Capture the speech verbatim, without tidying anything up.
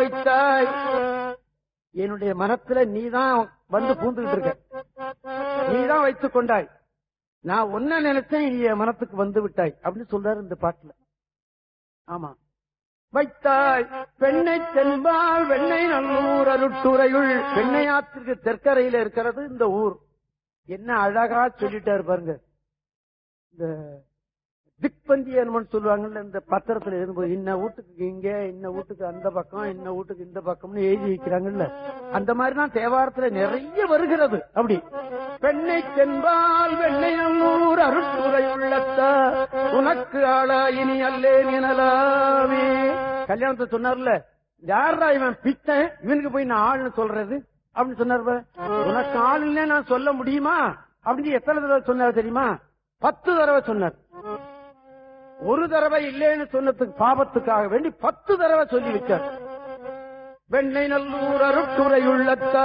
வைத்தாய், என்னுடைய மனத்துல நீதான் வந்து பூந்துகிட்டு இருக்க, நீதான் வைத்துக் கொண்டாய், நான் ஒன்ன நினைச்சேன், நீ என் மனத்துக்கு வந்து விட்டாய் அப்படின்னு சொல்றாரு இந்த பாட்டுல. ஆமா, வைத்தாய் பெண்ணை தென்பால் வெண்ணை நல்லூர் அருட்டுறையுள். பெண்ணையாத்திற்கு தெற்கரையில இருக்கிறது இந்த ஊர். என்ன அழகா சொல்லிட்டாரு பாருங்க. இந்த திக்பந்தியன் சொல்லுவாங்கல்ல, இந்த பத்திரத்துல எழுதும்போது இன்ன வீட்டுக்கு இங்க, இன்ன வீட்டுக்கு அந்த பக்கம், இன்ன வீட்டுக்கு இந்த பக்கம்னு எழுதி வைக்கிறாங்கல்ல, அந்த மாதிரிதான் தேவாரத்துல நிறைய வருகிறது. அப்படி பெண்ணை தென்பால் வெண்ணை நல்லூர் அருட்டுரை உள்ளத்த உனக்கு ஆளா இனி அல்லேன் எனலாமே. கல்யாணத்தை சொன்னார்ல, யாரா இவன் பித்தன், இவனுக்கு போய் நான் ஆள்னு சொல்றது அப்படின்னு சொன்னார். உனக்கு ஆளுன்னே நான் சொல்ல முடியுமா அப்படின்னு எத்தனை தடவை சொன்னார் தெரியுமா? பத்து தடவை சொன்னார். ஒரு தடவை இல்லைன்னு சொன்னதுக்கு பாபத்துக்காக வேண்டி பத்து தடவை சொல்லி வச்சார். வெண்ணை நல்லூர் அருட்டுரை உள்ளத்த